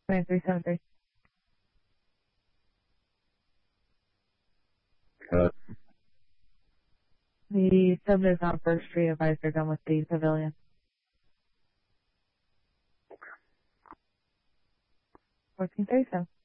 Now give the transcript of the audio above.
2373. Cut. The sub is on First Street. Advised they're done with the pavilion. 1437.